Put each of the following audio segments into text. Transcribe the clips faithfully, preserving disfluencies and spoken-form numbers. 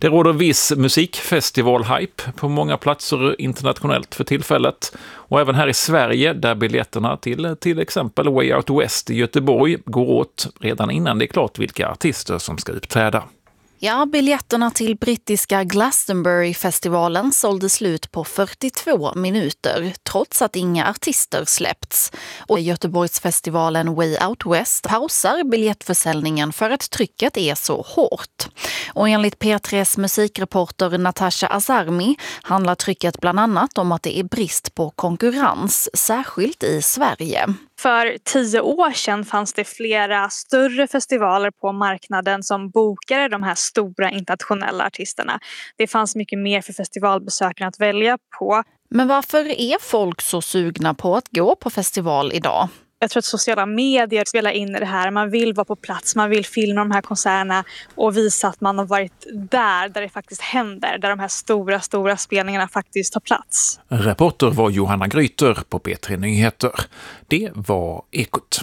Det råder viss musikfestival-hype på många platser internationellt för tillfället. Och även här i Sverige, där biljetterna till till exempel Way Out West i Göteborg går åt redan innan det är klart vilka artister som ska uppträda. Ja, biljetterna till brittiska Glastonbury-festivalen sålde slut på fyrtiotvå minuter, trots att inga artister släppts. Och Göteborgsfestivalen Way Out West pausar biljettförsäljningen för att trycket är så hårt. Och enligt P tre:s musikreporter Natasha Azarmi handlar trycket bland annat om att det är brist på konkurrens, särskilt i Sverige. För tio år sedan fanns det flera större festivaler på marknaden som bokade de här stora internationella artisterna. Det fanns mycket mer för festivalbesökarna att välja på. Men varför är folk så sugna på att gå på festival idag? Jag tror att sociala medier spelar in i det här. Man vill vara på plats, man vill filma de här konserterna och visa att man har varit där, där det faktiskt händer. Där de här stora, stora spelningarna faktiskt tar plats. Reporter var Johanna Gryter på P tre Nyheter. Det var Ekot.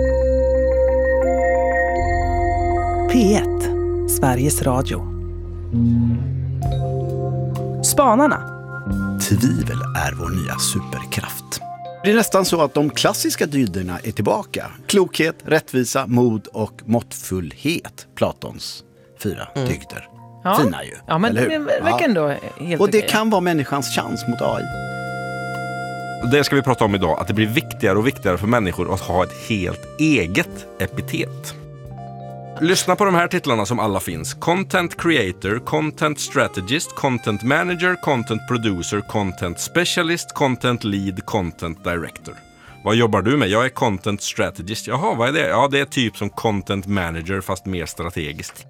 P ett, Sveriges Radio. Spanarna. Tvivel är vår nya superkraft. Det är nästan så att de klassiska dyderna är tillbaka. Klokhet, rättvisa, mod och måttfullhet. Platons fyra mm. dygder. Ja. Fina ju. Ja, men det verkar ändå helt Och det okej. kan vara människans chans mot A I. Det ska vi prata om idag. Att det blir viktigare och viktigare för människor att ha ett helt eget epitet. Lyssna på de här titlarna som alla finns. Content Creator, Content Strategist, Content Manager, Content Producer, Content Specialist, Content Lead, Content Director. Vad jobbar du med? Jag är Content Strategist. Jaha, vad är det? Ja, det är typ som Content Manager fast mer strategiskt.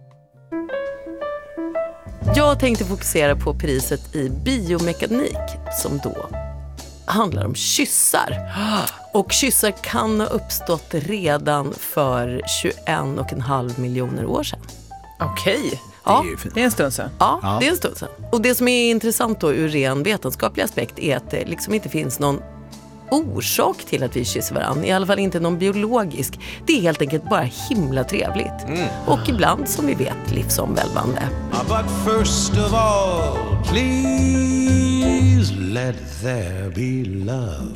Jag tänkte fokusera på priset i biomekanik som då handlar om kyssar. Och kyssar kan ha uppstått redan för tjugoen och en halv miljoner år sedan. Okej, ja. det, är det är en stund sedan. Ja, Ja, det är en stund sedan. Och det som är intressant då ur ren vetenskaplig aspekt är att det liksom inte finns någon orsak till att vi kysser varandra. I alla fall inte någon biologisk. Det är helt enkelt bara himla trevligt. Mm. Och ibland, som vi vet, livsomvälvande. But first of all, please let there be love.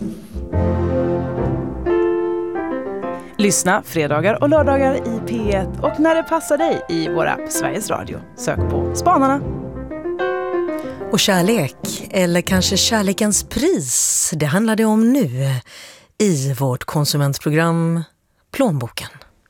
Lyssna fredagar och lördagar i P ett och när det passar dig i vår app Sveriges Radio. Sök på Spanarna. Och kärlek, eller kanske kärlekens pris, det handlar det om nu i vårt konsumentprogram Plånboken.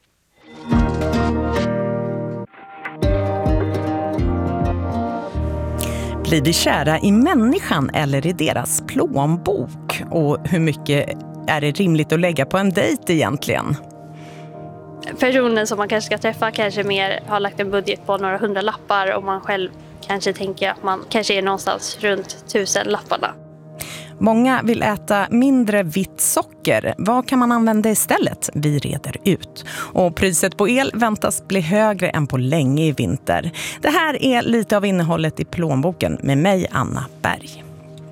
Blir vi kära i människan eller i deras plånbok? Och hur mycket är det rimligt att lägga på en dejt egentligen? Personen som man kanske ska träffa kanske mer har lagt en budget på några hundra lappar och man själv kanske tänker att man kanske är någonstans runt tusen lapparna. Många vill äta mindre vitt socker. Vad kan man använda istället? Vi reder ut. Och priset på el väntas bli högre än på länge i vinter. Det här är lite av innehållet i Plånboken med mig, Anna Berg.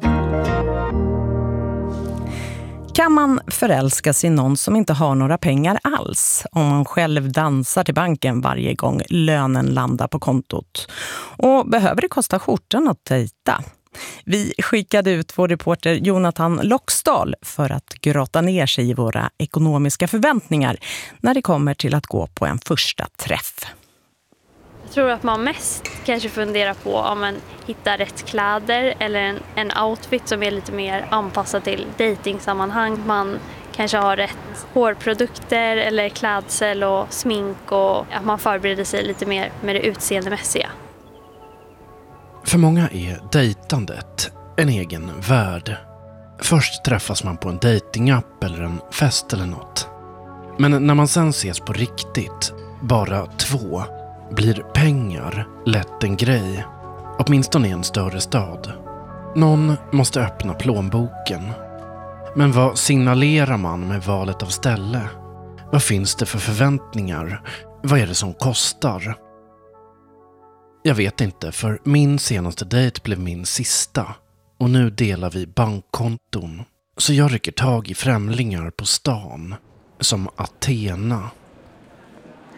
Kan man förälska sig i någon som inte har några pengar alls om man själv dansar till banken varje gång lönen landar på kontot? Och behöver det kosta skjortan att dejta? Vi skickade ut vår reporter Jonathan Loxdal för att grotta ner sig i våra ekonomiska förväntningar när det kommer till att gå på en första träff. Jag tror att man mest kanske funderar på om man hittar rätt kläder eller en, en outfit som är lite mer anpassad till datingsammanhang. Man kanske har rätt hårprodukter eller klädsel och smink och att man förbereder sig lite mer med det utseendemässiga. För många är dejtandet en egen värld. Först träffas man på en datingapp eller en fest eller något. Men när man sen ses på riktigt, bara två, blir pengar lätt en grej. Åtminstone i en större stad. Någon måste öppna plånboken. Men vad signalerar man med valet av ställe? Vad finns det för förväntningar? Vad är det som kostar? Jag vet inte, för min senaste dejt blev min sista. Och nu delar vi bankkonton. Så jag rycker tag i främlingar på stan. Som Athena.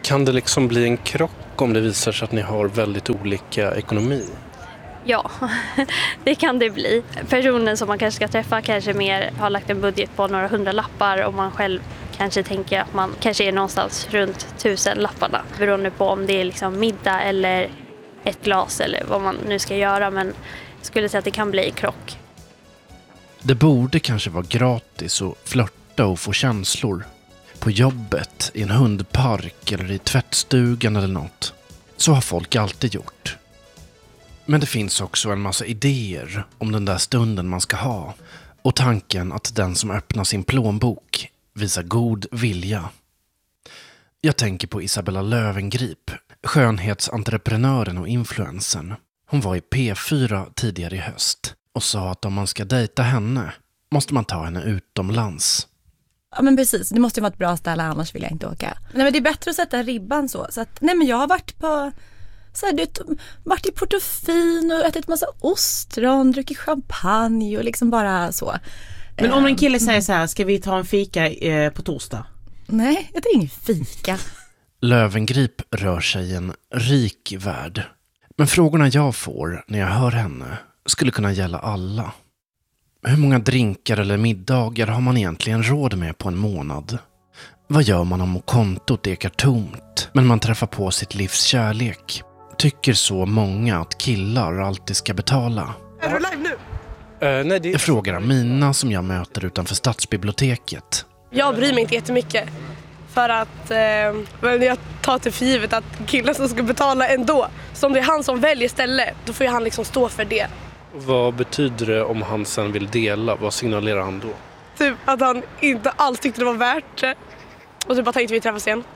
Kan det liksom bli en krock om det visar sig att ni har väldigt olika ekonomi? Ja, det kan det bli. Personen som man kanske ska träffa kanske mer har lagt en budget på några hundra lappar och man själv kanske tänker att man kanske är någonstans runt tusen lapparna. Beroende på om det är liksom middag eller ett glas eller vad man nu ska göra, men jag skulle säga att det kan bli krock. Det borde kanske vara gratis att flirta och få känslor. På jobbet, i en hundpark eller i tvättstugan eller något. Så har folk alltid gjort. Men det finns också en massa idéer om den där stunden man ska ha. Och tanken att den som öppnar sin plånbok visar god vilja. Jag tänker på Isabella Löwengrip, skönhetsentreprenören och influensen. Hon var i P fyra tidigare i höst och sa att om man ska dejta henne måste man ta henne utomlands. Ja men precis, det måste ju vara ett bra ställe, annars vill jag inte åka. Nej men det är bättre att sätta ribban så. så att, nej men jag har varit på så här, det, varit i Portofino och ätit massa ostron, druckit champagne och liksom bara så. Men om en kille säger så här, ska vi ta en fika eh, på torsdag? Nej, det är ingen fika. Löwengrip rör sig i en rik värld. Men frågorna jag får när jag hör henne skulle kunna gälla alla. Hur många drinkar eller middagar har man egentligen råd med på en månad? Vad gör man om kontot ekar tomt, men man träffar på sitt livs kärlek? Tycker så många att killar alltid ska betala? Är du live nu? Uh, nej, det är... Jag frågar Amina som jag möter utanför stadsbiblioteket. Jag bryr mig inte jättemycket. För att eh, jag tar till för givet att killen som ska betala ändå. Så om det är han som väljer ställe, då får ju han liksom stå för det. Vad betyder det om han sen vill dela? Vad signalerar han då? Typ att han inte alls tyckte det var värt det. Och typ bara tänkte vi träffas igen.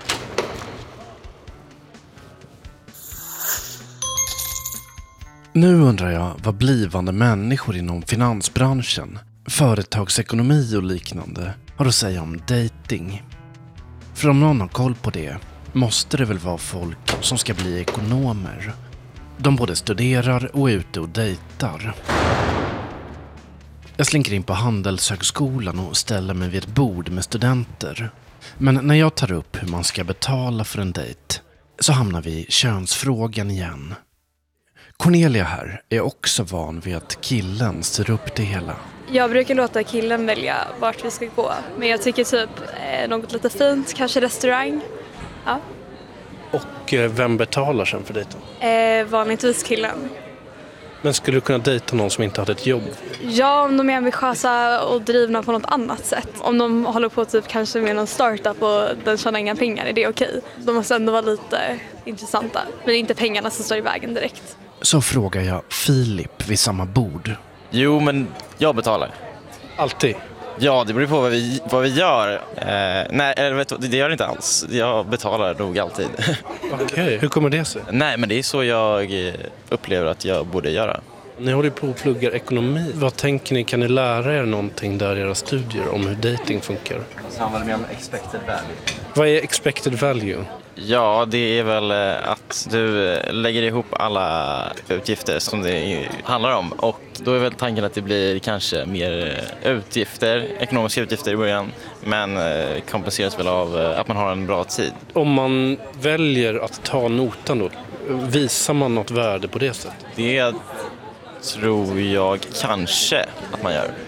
Nu undrar jag vad blivande människor inom finansbranschen, företagsekonomi och liknande har att säga om dating. För om någon har koll på det måste det väl vara folk som ska bli ekonomer. De både studerar och är ute och dejtar. Jag slinker in på Handelshögskolan och ställer mig vid ett bord med studenter. Men när jag tar upp hur man ska betala för en dejt så hamnar vi i könsfrågan igen. Cornelia här är också van vid att killen styr upp det hela. Jag brukar låta killen välja vart vi ska gå. Men jag tycker typ eh, något lite fint, kanske restaurang. Ja. Och eh, vem betalar sen för dejten? Eh, vanligtvis killen. Men skulle du kunna dejta någon som inte hade ett jobb? Ja, om de är ambitiösa och drivna på något annat sätt. Om de håller på typ kanske med någon startup och den tjänar inga pengar, är det okej? De måste ändå vara lite intressanta. Men det är inte pengarna som står i vägen direkt. Så frågar jag Filip vid samma bord. Jo, men jag betalar. Alltid? Ja, det beror på vad vi, vad vi gör. Eh, nej, eller vet du, det gör det inte alls. Jag betalar nog alltid. Okej, okay. Hur kommer det sig? Nej, men det är så jag upplever att jag borde göra. Ni håller på att plugga ekonomi. Vad tänker ni? Kan ni lära er någonting där i era studier om hur dating funkar? Så handlar det mer om expected value. Vad är expected value? Ja, det är väl att du lägger ihop alla utgifter som det handlar om. Och då är väl tanken att det blir kanske mer utgifter, ekonomiska utgifter i början. Men kompenseras väl av att man har en bra tid. Om man väljer att ta notan då, visar man något värde på det sättet? Det tror jag kanske att man gör.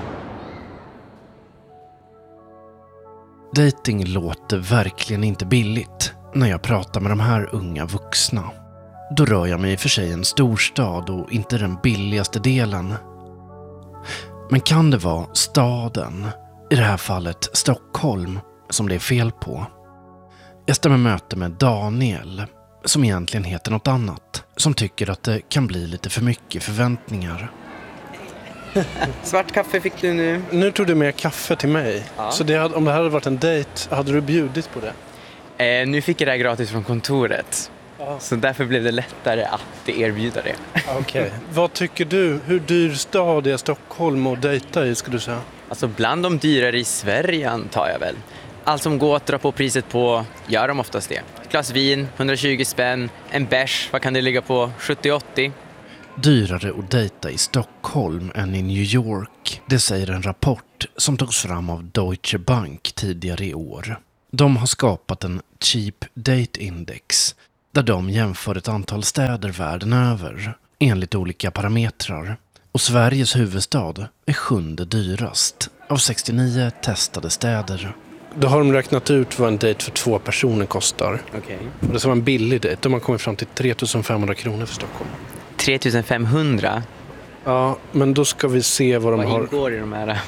Dating låter verkligen inte billigt när jag pratar med de här unga vuxna. Då rör jag mig i för sig en storstad och inte den billigaste delen. Men kan det vara staden, i det här fallet Stockholm, som det är fel på? Jag stämmer möte med Daniel, som egentligen heter något annat, som tycker att det kan bli lite för mycket förväntningar. Svart kaffe fick du nu. Nu tog du med kaffe till mig. Ja. Så det hade, om det hade varit en dejt, hade du bjudit på det? Eh, nu fick jag det gratis från kontoret. Ja. Så därför blev det lättare att erbjuda det. Okej. Okay. Vad tycker du? Hur dyr stad är Stockholm att dejta i, skulle du säga? Alltså bland de dyrare i Sverige antar jag väl. Allt som går att dra på priset på gör de oftast det. Ett glas vin, hundratjugo spänn. En bärs, vad kan det ligga på? sjuttio åttio. Dyrare att dejta i Stockholm än i New York. Det säger en rapport som togs fram av Deutsche Bank tidigare i år. De har skapat en Cheap Date Index där de jämför ett antal städer världen över enligt olika parametrar. Och Sveriges huvudstad är sjunde dyrast av sextionio testade städer. Då har de räknat ut vad en dejt för två personer kostar. Okej. Och det ska vara en billig dejt. De har kommit fram till tre tusen femhundra kronor för Stockholm. tre tusen femhundra? Ja, men då ska vi se vad de vad har. Vad ingår i de här?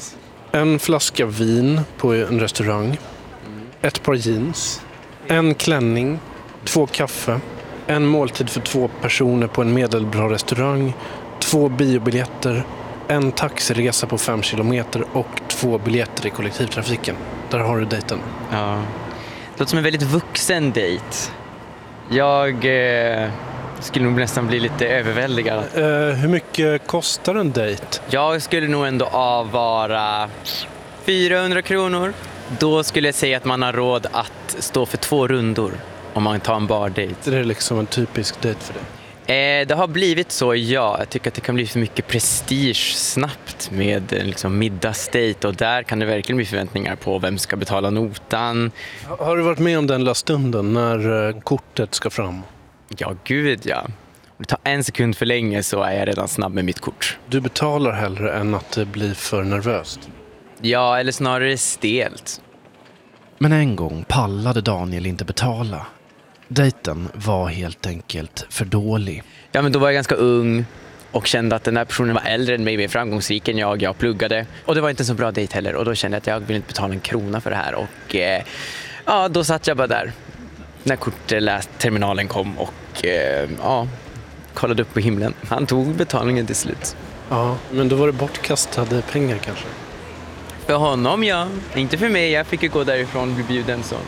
En flaska vin på en restaurang. Mm. Ett par jeans. En klänning. Två kaffe. En måltid för två personer på en medelbra restaurang. Två biobiljetter. En taxiresa på fem kilometer och två biljetter i kollektivtrafiken. Där har du dejten. Ja. Det låter som en väldigt vuxen dejt. Jag eh, skulle nog nästan bli lite överväldigad. Eh, hur mycket kostar en dejt? Jag skulle nog ändå avvara fyrahundra kronor. Då skulle jag säga att man har råd att stå för två rundor om man tar en bardejt. Är det liksom en typisk dejt för dig? Eh, det har blivit så, ja. Jag tycker att det kan bli för mycket prestige snabbt med liksom, middagsdejt. Och där kan det verkligen bli förväntningar på vem ska betala notan. Har du varit med om den lilla stunden när eh, kortet ska fram? Ja, gud ja. Om det tar en sekund för länge så är jag redan snabb med mitt kort. Du betalar hellre än att det blir för nervöst? Ja, eller snarare stelt. Men en gång pallade Daniel inte betala. Dejten var helt enkelt för dålig. Ja, men då var jag ganska ung och kände att den här personen var äldre än mig, mer framgångsrik än jag. Jag pluggade. Och det var inte en så bra dejt heller. Och då kände jag att jag ville inte betala en krona för det här. Och eh, ja, då satt jag bara där när kortterminalen kom och eh, ja, kollade upp på himlen. Han tog betalningen till slut. Ja, men då var det bortkastade pengar kanske? För honom, ja. Inte för mig. Jag fick ju gå därifrån och bli bjuden så.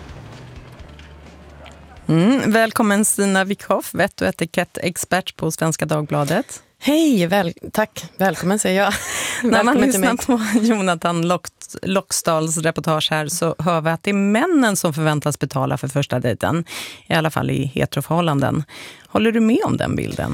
Mm, välkommen Stina Wickhoff, vett- och etikettexpert på Svenska Dagbladet. Hej, väl, tack. Välkommen säger jag. När man lyssnar på Jonathan Lock- Lockstals reportage här så hör vi att det är männen som förväntas betala för första dejten. I alla fall i heteroförhållanden. Håller du med om den bilden?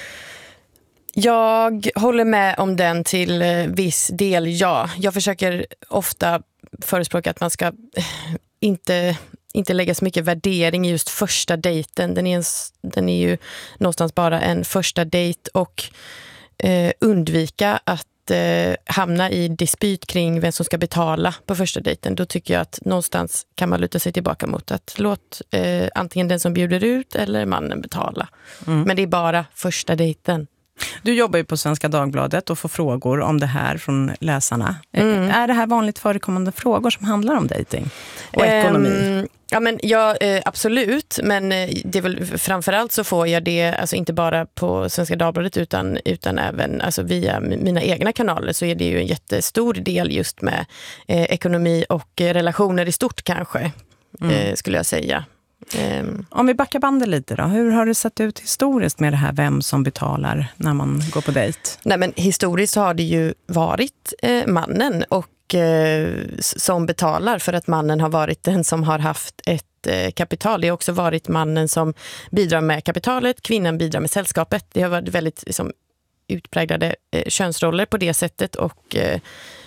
Jag håller med om den till viss del, ja. Jag försöker ofta förespråka att man ska inte... inte lägga så mycket värdering i just första dejten. Den är, en, den är ju någonstans bara en första dejt och eh, undvika att eh, hamna i dispyt kring vem som ska betala på första dejten. Då tycker jag att någonstans kan man luta sig tillbaka mot att låt eh, antingen den som bjuder ut eller mannen betala. Mm. Men det är bara första dejten. Du jobbar ju på Svenska Dagbladet och får frågor om det här från läsarna. Mm. Är det här vanligt förekommande frågor som handlar om dating och ekonomi? Um, ja, men, ja eh, absolut. Men eh, det är väl, framförallt så får jag det alltså inte bara på Svenska Dagbladet utan, utan även alltså, via mina egna kanaler så är det ju en jättestor del just med eh, ekonomi och eh, relationer i stort kanske, mm. eh, skulle jag säga. Um. Om vi backar bandet lite då, hur har det sett ut historiskt med det här vem som betalar när man går på dejt? Nej, men historiskt har det ju varit eh, mannen och eh, som betalar för att mannen har varit den som har haft ett eh, kapital. Det har också varit mannen som bidrar med kapitalet, kvinnan bidrar med sällskapet. Det har varit väldigt liksom, utpräglade eh, könsroller på det sättet och eh,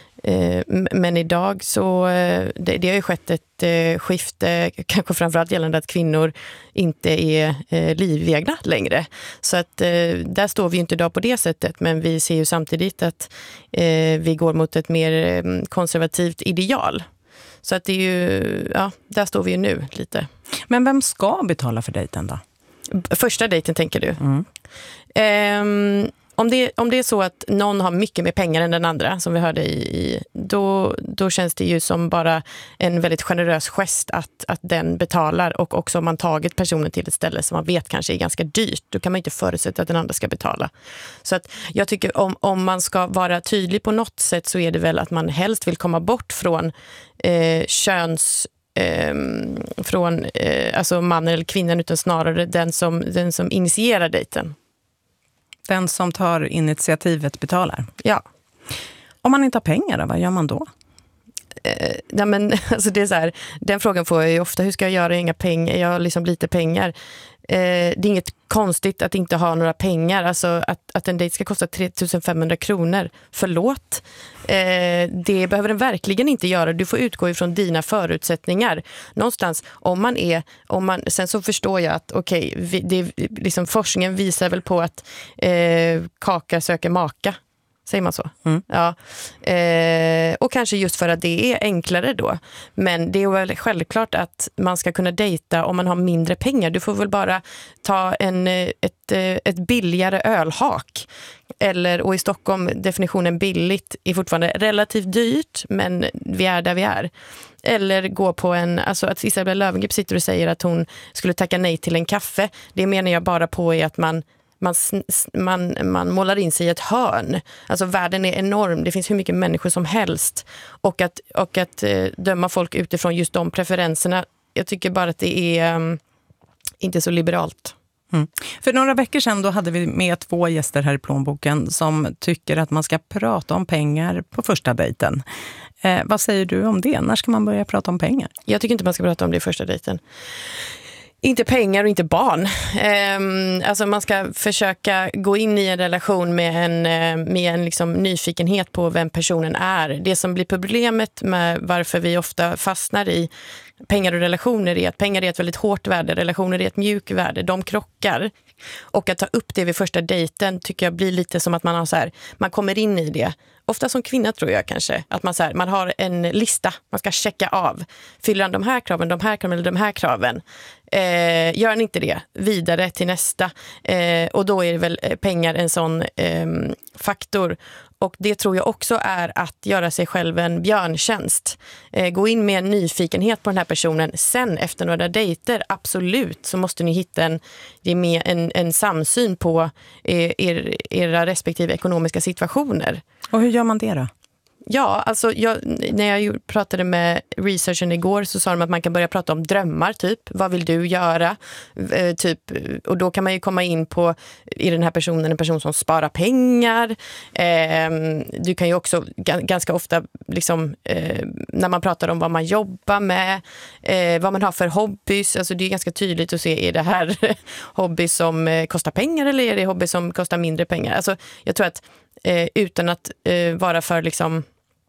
men idag så det, det har ju skett ett skifte, kanske framförallt gällande att kvinnor inte är livegna längre. Så att där står vi inte idag på det sättet, men vi ser ju samtidigt att vi går mot ett mer konservativt ideal. Så att det är ju, ja, där står vi ju nu lite. Men vem ska betala för dejten då? Första dejten tänker du? Mm. Ehm, Om det, om det är så att någon har mycket mer pengar än den andra, som vi hörde i, då, då känns det ju som bara en väldigt generös gest att, att den betalar. Och också om man tagit personen till ett ställe som man vet kanske är ganska dyrt, då kan man inte förutsätta att den andra ska betala. Så att jag tycker om, om man ska vara tydlig på något sätt så är det väl att man helst vill komma bort från eh, köns... Eh, från eh, alltså mannen eller kvinnan, utan snarare den som, den som initierar dejten. Den som tar initiativet betalar? Ja. Om man inte har pengar då, vad gör man då? Eh, nej men, alltså det är så här, den frågan får jag ju ofta. Hur ska jag göra? Inga pengar. Jag har liksom lite pengar. Eh, det är inget konstigt att inte ha några pengar. Alltså att, att en dejt ska kosta tre tusen femhundra kronor. Förlåt. Eh, det behöver den verkligen inte göra. Du får utgå ifrån dina förutsättningar. Någonstans, om man är... Om man, sen så förstår jag att okej, okay, det, liksom, forskningen visar väl på att eh, kaka söker maka. Säger man så? Mm. Ja. Eh, och kanske just för att det är enklare då. Men det är väl självklart att man ska kunna dejta om man har mindre pengar. Du får väl bara ta en, ett, ett billigare ölhak. Eller, och i Stockholm, definitionen billigt är fortfarande relativt dyrt, men vi är där vi är. Eller gå på en, alltså att Isabella Löwengrip sitter och säger att hon skulle tacka nej till en kaffe. Det menar jag bara på är att man Man, man, man målar in sig i ett hörn. Alltså världen är enorm. Det finns hur mycket människor som helst. Och att, och att eh, döma folk utifrån just de preferenserna. Jag tycker bara att det är um, inte så liberalt. Mm. För några veckor sedan då hade vi med två gäster här i Plånboken som tycker att man ska prata om pengar på första dejten. Eh, vad säger du om det? När ska man börja prata om pengar? Jag tycker inte man ska prata om det i första dejten. Inte pengar och inte barn. Um, alltså man ska försöka gå in i en relation med en, med en liksom nyfikenhet på vem personen är. Det som blir problemet med varför vi ofta fastnar i pengar och relationer är att pengar är ett väldigt hårt värde, relationer är ett mjukt värde. De krockar. Och att ta upp det vid första dejten tycker jag blir lite som att man har så här, man kommer in i det. Ofta som kvinna tror jag kanske. Att man, så här, man har en lista, man ska checka av. Fyller han de här kraven, de här kraven eller de här kraven. Eh, gör han inte det, vidare till nästa. Eh, och då är det väl pengar en sån eh, faktor. Och det tror jag också är att göra sig själv en björntjänst. Eh, gå in med en nyfikenhet på den här personen. Sen efter några dejter, absolut, så måste ni hitta en, en, en samsyn på er, er, era respektive ekonomiska situationer. Och hur gör man det då? Ja, alltså jag, när jag pratade med researchen igår så sa de att man kan börja prata om drömmar, typ. Vad vill du göra? Eh, typ, och då kan man ju komma in på, i den här personen, en person som sparar pengar. Eh, du kan ju också g- ganska ofta, liksom, eh, när man pratar om vad man jobbar med, eh, vad man har för hobbys. Alltså det är ganska tydligt att se, är det här hobby som eh, kostar pengar eller är det hobby som kostar mindre pengar? Alltså jag tror att eh, utan att eh, vara för liksom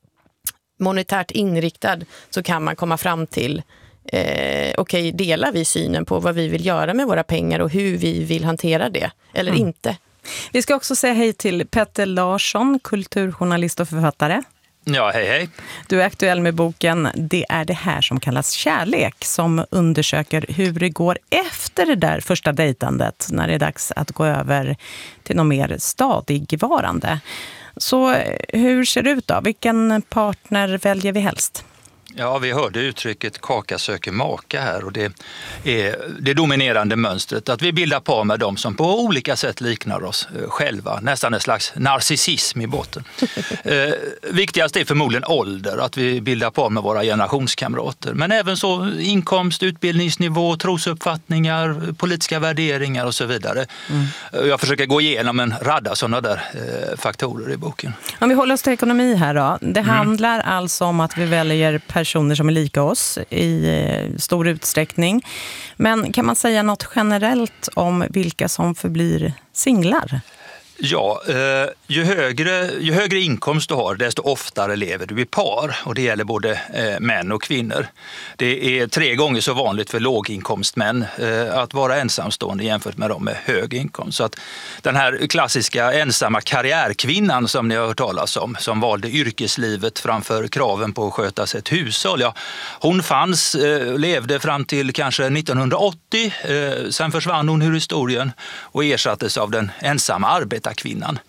monetärt inriktad så kan man komma fram till eh, okej, okay, delar vi synen på vad vi vill göra med våra pengar och hur vi vill hantera det eller mm. inte. Vi ska också säga hej till Petter Larsson, kulturjournalist och författare. Ja, hej hej. Du är aktuell med boken Det är det här som kallas kärlek, som undersöker hur det går efter det där första dejtandet när det är dags att gå över till något mer stadigvarande. Så hur ser det ut då? Vilken partner väljer vi helst? Ja, vi hörde uttrycket kaka söker maka här och det är det dominerande mönstret att vi bildar par med dem som på olika sätt liknar oss själva. Nästan en slags narcissism i botten. eh, viktigast är förmodligen ålder, att vi bildar par med våra generationskamrater. Men även så inkomst, utbildningsnivå, trosuppfattningar, politiska värderingar och så vidare. Mm. Jag försöker gå igenom en radda sådana där eh, faktorer i boken. Om vi håller oss till ekonomi här då. Det mm. handlar alltså om att vi väljer personer som är lika oss i stor utsträckning. Men kan man säga något generellt om vilka som förblir singlar? Ja, eh, ju, högre, ju högre inkomst du har, desto oftare lever du i par. Och det gäller både eh, män och kvinnor. Det är tre gånger så vanligt för låginkomstmän eh, att vara ensamstående jämfört med dem med hög inkomst. Så att den här klassiska ensamma karriärkvinnan som ni har hört talas om, som valde yrkeslivet framför kraven på att sköta sig ett hushåll. Ja, hon fanns, eh, levde fram till kanske nittonhundraåttio. Eh, sen försvann hon ur historien och ersattes av den ensamma arbetaren. Kvinnan.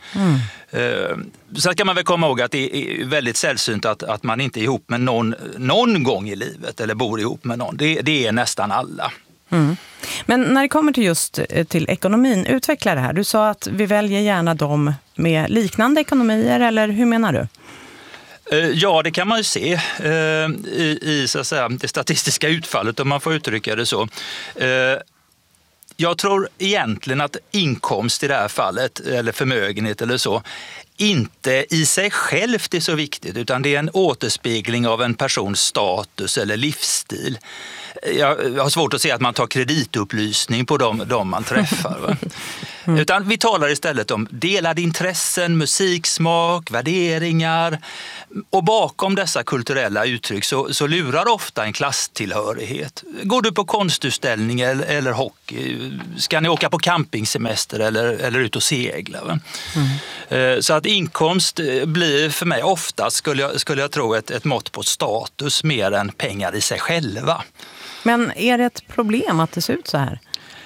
Mm. Så kan man väl komma ihåg att det är väldigt sällsynt att, att man inte är ihop med någon någon gång i livet eller bor ihop med någon. Det, det är nästan alla. Mm. Men när det kommer till just till ekonomin, utveckla det här. Du sa att vi väljer gärna dem med liknande ekonomier, eller hur menar du? Ja, det kan man ju se i, i så att säga, det statistiska utfallet, om man får uttrycka det så. Jag tror egentligen att inkomst i det här fallet, eller förmögenhet eller så, inte i sig självt är så viktigt, utan det är en återspegling av en persons status eller livsstil. Jag har svårt att se att man tar kreditupplysning på dem, dem man träffar. Va? Mm. Utan vi talar istället om delade intressen, musiksmak, värderingar. Och bakom dessa kulturella uttryck så, så lurar ofta en klasstillhörighet. Går du på konstutställning eller, eller hockey? Ska ni åka på campingsemester eller, eller ut och segla? Va? Mm. Så att inkomst blir för mig ofta, skulle jag, skulle jag tro, ett, ett mått på status mer än pengar i sig själva. Men är det ett problem att det ser ut så här?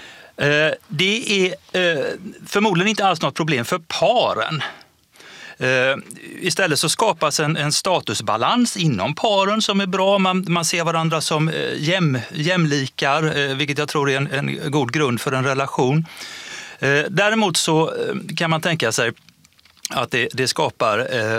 Det är förmodligen inte alls något problem för paren. Istället så skapas en, en statusbalans inom paren som är bra. Man, man ser varandra som jäm, jämlikar, vilket jag tror är en, en god grund för en relation. Däremot så kan man tänka sig att det, det skapar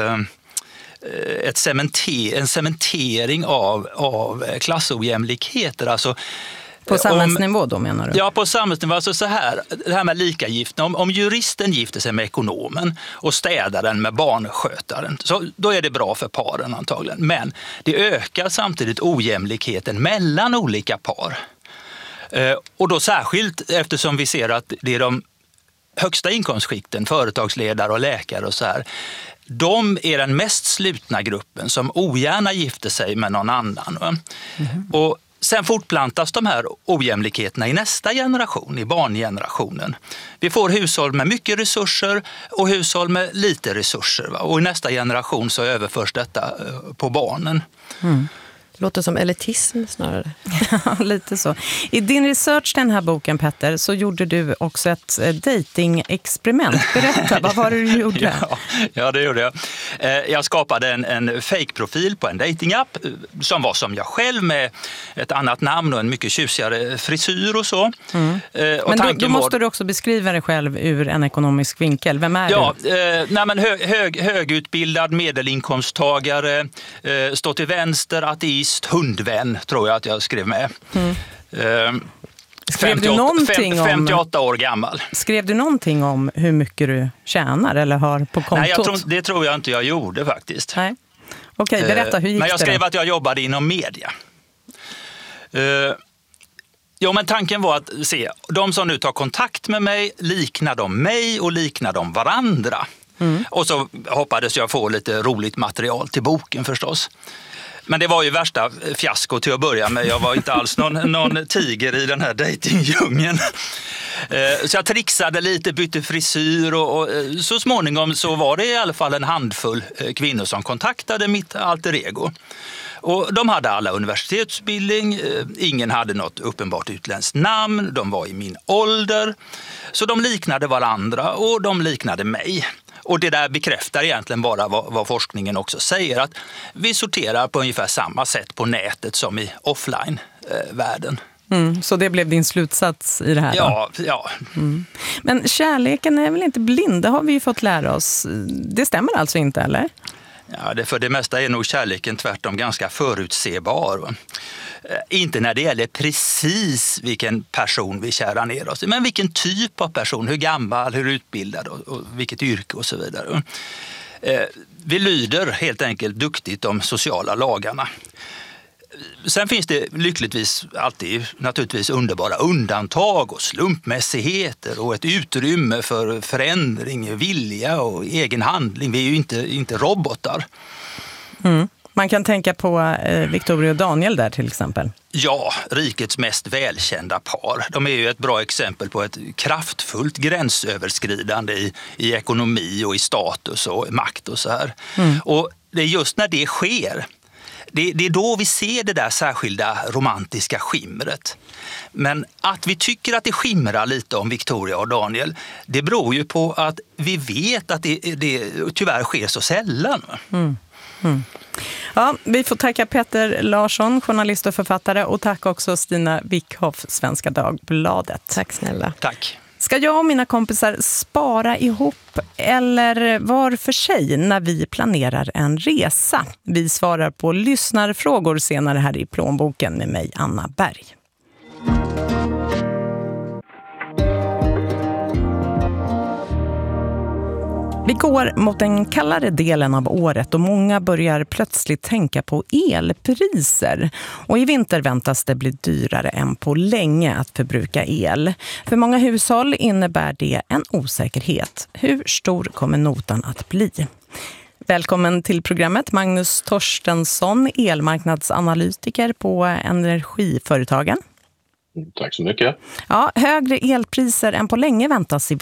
ett cementer, en cementering av, av klassojämlikheter. Alltså, på samhällsnivå då menar du? Ja, på samhällsnivå. Alltså så här, det här med likagiften. Om, om juristen gifter sig med ekonomen och städaren med barnskötaren, så då är det bra för paren antagligen. Men det ökar samtidigt ojämlikheten mellan olika par. Eh, och då särskilt eftersom vi ser att det är de högsta inkomstskikten, företagsledare och läkare och så här, de är den mest slutna gruppen som ogärna gifter sig med någon annan. Va? Mm. Och sen fortplantas de här ojämlikheterna i nästa generation, i barngenerationen. Vi får hushåll med mycket resurser och hushåll med lite resurser. Va? Och i nästa generation så överförs detta på barnen. Mm. Det låter som elitism snarare. Ja, lite så. I din research den här boken, Petter, så gjorde du också ett dating-experiment. Berätta, vad var det du gjorde? Ja, ja, det gjorde jag. Jag skapade en, en fake-profil på en datingapp som var som jag själv, med ett annat namn och en mycket tjusigare frisyr och så. Mm. Och men då, då måste var... du också beskriva dig själv ur en ekonomisk vinkel. Vem är ja, du? Eh, nej, men hög, hög, högutbildad medelinkomsttagare, eh, står till vänster, ateist, hundvän, tror jag att jag skrev med. Mm. Uh, skrev du någonting om, femtioåtta år gammal. Skrev du någonting om hur mycket du tjänar eller har på kontot? Nej, jag tror, det tror jag inte jag gjorde faktiskt. Nej. Okej, berätta, hur gick det? Men jag skrev då? att jag jobbade inom media. Uh, jo, men tanken var att se, de som nu tar kontakt med mig, liknar de mig och liknar de varandra. Mm. Och så hoppades jag få lite roligt material till boken förstås. Men det var ju värsta fiasko till att börja med. Jag var inte alls någon, någon tiger i den här dejtingdjungeln. Så jag trixade lite, bytte frisyr och, och så småningom så var det i alla fall en handfull kvinnor som kontaktade mitt alter ego. Och de hade alla universitetsutbildning, ingen hade något uppenbart utländskt namn, de var i min ålder. Så de liknade varandra och de liknade mig. Och det där bekräftar egentligen bara vad, vad forskningen också säger, att vi sorterar på ungefär samma sätt på nätet som i offline-världen. Mm, så det blev din slutsats i det här? Ja, då? ja. Mm. Men kärleken är väl inte blind, det har vi ju fått lära oss. Det stämmer alltså inte, eller? Ja, det för det mesta är nog kärleken tvärtom ganska förutsebar. Va? Inte när det gäller precis vilken person vi kärar ner oss, men vilken typ av person, hur gammal, hur utbildad och, och vilket yrke och så vidare. Eh, vi lyder helt enkelt duktigt de sociala lagarna. Sen finns det lyckligtvis alltid naturligtvis underbara undantag och slumpmässigheter och ett utrymme för förändring, vilja och egen handling. Vi är ju inte, inte robotar. Mm. Man kan tänka på eh, Victoria och Daniel där till exempel. Ja, rikets mest välkända par. De är ju ett bra exempel på ett kraftfullt gränsöverskridande i, i ekonomi och i status och makt och så här. Mm. Och det är just när det sker, det, det är då vi ser det där särskilda romantiska skimret. Men att vi tycker att det skimrar lite om Victoria och Daniel, det beror ju på att vi vet att det, det tyvärr sker så sällan. Mm. Mm. Ja, vi får tacka Petter Larsson, journalist och författare, och tack också Stina Wickhoff, Svenska Dagbladet. Tack snälla. Tack. Ska jag och mina kompisar spara ihop eller var för sig när vi planerar en resa? Vi svarar på lyssnarfrågor senare här i Plånboken med mig, Anna Berg. Vi går mot den kallare delen av året och många börjar plötsligt tänka på elpriser. Och i vinter väntas det bli dyrare än på länge att förbruka el. För många hushåll innebär det en osäkerhet. Hur stor kommer notan att bli? Välkommen till programmet Magnus Torstensson, elmarknadsanalytiker på Energiföretagen. Tack så mycket. Ja, högre elpriser än på länge väntas i